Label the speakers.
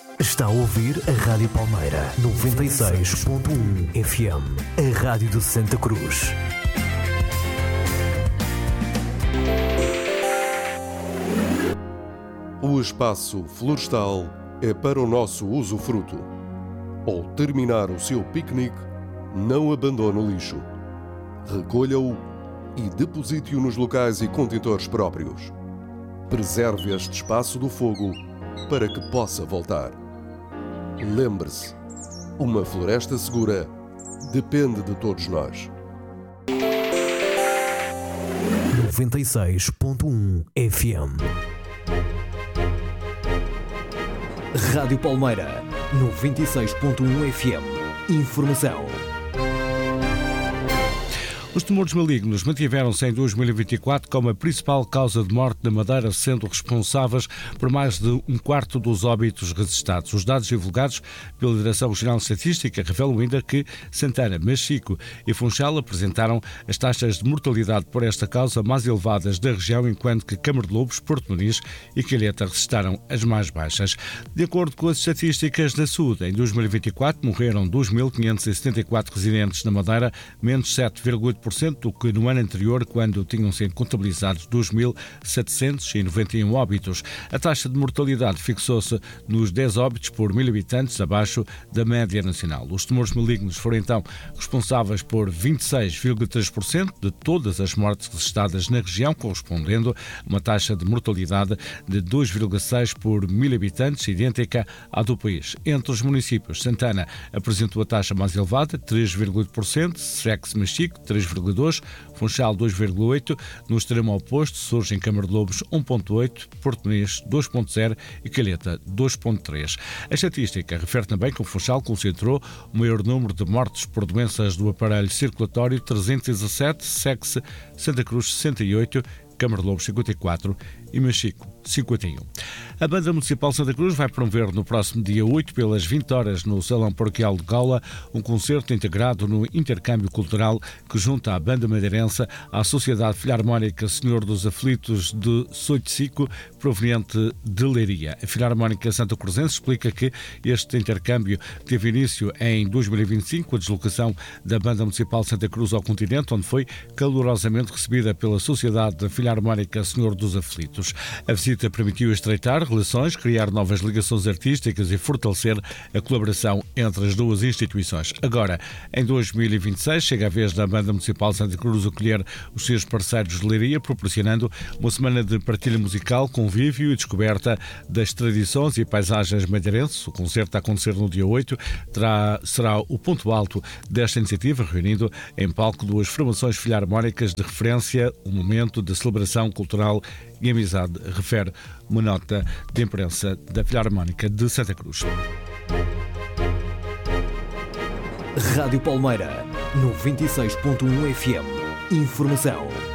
Speaker 1: Está a ouvir a Rádio Palmeira 96.1 FM, a Rádio de Santa Cruz.
Speaker 2: O espaço florestal é para o nosso usufruto. Ao terminar o seu piquenique, não abandone o lixo. Recolha-o e deposite-o nos locais e contentores próprios. Preserve este espaço do fogo para que possa voltar. Lembre-se, uma floresta segura depende de todos nós.
Speaker 1: 96.1 FM. Rádio Palmeira 96.1 FM. Informação.
Speaker 3: Os tumores malignos mantiveram-se em 2024 como a principal causa de morte na Madeira, sendo responsáveis por mais de um quarto dos óbitos registados. Os dados divulgados pela Direção-Geral de Estatística revelam ainda que Santana, Machico e Funchal apresentaram as taxas de mortalidade por esta causa mais elevadas da região, enquanto que Câmara de Lobos, Porto Muniz e Calheta registaram as mais baixas. De acordo com as estatísticas da saúde, em 2024 morreram 2.574 residentes na Madeira, menos 7,8% do que no ano anterior, quando tinham sido contabilizados 2.791 óbitos. A taxa de mortalidade fixou-se nos 10 óbitos por 1.000 habitantes, abaixo da média nacional. Os tumores malignos foram então responsáveis por 26,3% de todas as mortes registradas na região, correspondendo a uma taxa de mortalidade de 2,6 por 1.000 habitantes, idêntica à do país. Entre os municípios, Santana apresentou a taxa mais elevada, 3,8%, segue-se Machico, 3,2%, Funchal 2,8%, no extremo oposto surgem Câmara de Lobos 1,8%, Porto Muniz 2,0% e Calheta 2,3%. A estatística refere também que o Funchal concentrou o maior número de mortes por doenças do aparelho circulatório, 317, segue-se Santa Cruz 68%, Câmara de Lobos 54 e Machico 51. A Banda Municipal Santa Cruz vai promover no próximo dia 8, pelas 20 horas, no Salão Paroquial de Gola, um concerto integrado no intercâmbio cultural que junta a Banda Madeirense à Sociedade Filarmónica Senhor dos Aflitos de Soiticico, proveniente de Leiria. A Filarmónica Santa Cruzense explica que este intercâmbio teve início em 2025, com a deslocação da Banda Municipal Santa Cruz ao continente, onde foi calorosamente recebida pela Sociedade Filarmónica Senhor dos Aflitos. A visita permitiu estreitar relações, criar novas ligações artísticas e fortalecer a colaboração entre as duas instituições. Agora, em 2026, chega a vez da Banda Municipal Santa Cruz acolher os seus parceiros de Leiria, proporcionando uma semana de partilha musical, convívio e descoberta das tradições e paisagens madeirenses. O concerto a acontecer no dia 8 será o ponto alto desta iniciativa, reunindo em palco duas formações filarmónicas de referência, um momento de celebração cultural e amizade, refere uma nota de imprensa da Filarmónica de Santa Cruz.
Speaker 1: Rádio Palmeira 96.1 FM. Informação.